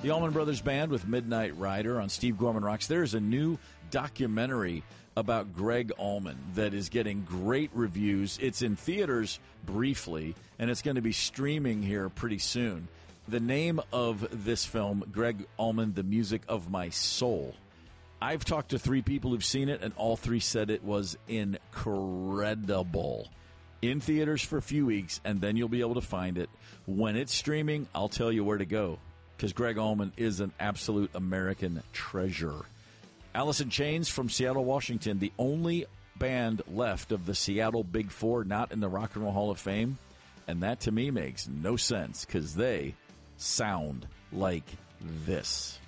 The Allman Brothers Band with Midnight Rider on Steve Gorman Rocks. There's a new documentary about Greg Allman that is getting great reviews. It's in theaters briefly, and it's going to be streaming here pretty soon. The name of this film, Greg Allman, The Music of My Soul. I've talked to 3 people who've seen it, and all 3 said it was incredible. In theaters for a few weeks, and then you'll be able to find it. When it's streaming, I'll tell you where to go, because Greg Allman is an absolute American treasure. Alice in Chains from Seattle, Washington, the only band left of the Seattle Big Four not in the Rock and Roll Hall of Fame. And that, to me, makes no sense, because they sound like this.